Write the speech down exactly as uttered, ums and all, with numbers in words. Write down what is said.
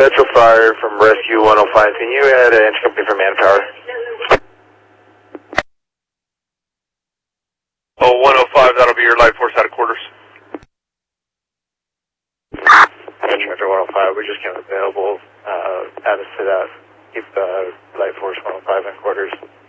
Metro Fire from Rescue one oh five. Can you add an engine company from Manpower? Oh, one oh five, that'll be your light force out of quarters. Metro one oh five, we just came available. Uh, add us to that. Keep uh, light force one oh five in quarters.